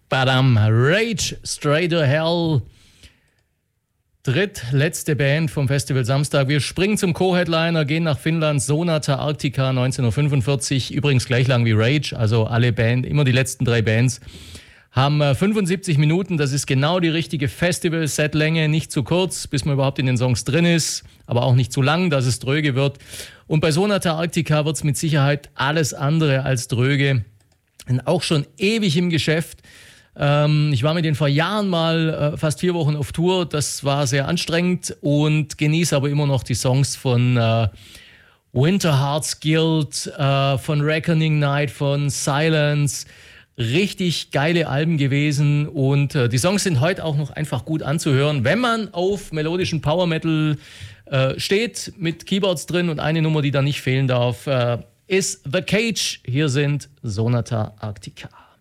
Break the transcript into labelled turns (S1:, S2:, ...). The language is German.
S1: Badam, Rage, Straight to Hell. Drittletzte Band vom Festival Samstag. Wir springen zum Co-Headliner, gehen nach Finnland. Sonata Arctica, 19:45 Uhr. Übrigens gleich lang wie Rage, also alle Band, immer die letzten 3 Bands. Haben 75 Minuten, das ist genau die richtige Festival-Setlänge. Nicht zu kurz, bis man überhaupt in den Songs drin ist, aber auch nicht zu lang, dass es dröge wird. Und bei Sonata Arctica wird es mit Sicherheit alles andere als dröge. Und auch schon ewig im Geschäft. Ich war mit denen vor Jahren mal fast 4 Wochen auf Tour. Das war sehr anstrengend und genieße aber immer noch die Songs von Winter Hearts Guild, von Reckoning Night, von Silence. Richtig geile Alben gewesen und die Songs sind heute auch noch einfach gut anzuhören, wenn man auf melodischen Power Metal steht, mit Keyboards drin. Und eine Nummer, die da nicht fehlen darf, ist The Cage. Hier sind Sonata Arctica.